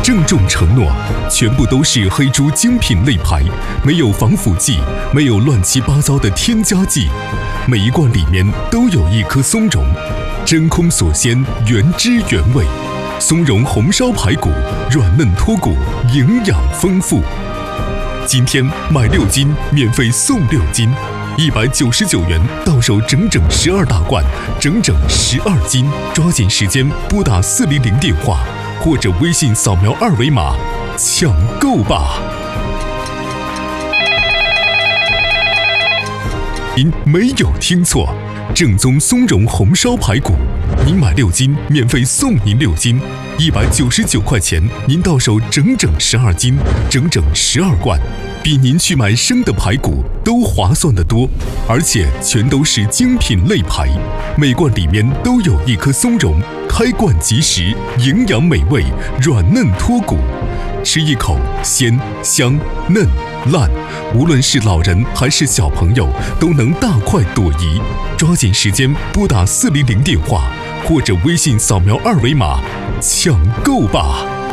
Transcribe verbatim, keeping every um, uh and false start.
郑重承诺，全部都是黑猪精品肋排，没有防腐剂，没有乱七八糟的添加剂。每一罐里面都有一颗松茸，真空锁鲜，原汁原味。松茸红烧排骨，软嫩脱骨，营养丰富。今天买六斤免费送六斤，一百九十九元到手整整十二大罐，整整十二斤。抓紧时间拨打四零零电话，或者微信扫描二维码抢购吧。您没有听错，正宗松茸红烧排骨，您买六斤免费送您六斤，一百九十九块钱，您到手整整十二斤，整整十二罐，比您去买生的排骨都划算得多，而且全都是精品肋排，每罐里面都有一颗松茸，开罐即食，营养美味，软嫩脱骨，吃一口鲜香嫩烂，无论是老人还是小朋友都能大快朵颐。抓紧时间拨打四零零电话，或者微信扫描二维码抢购吧。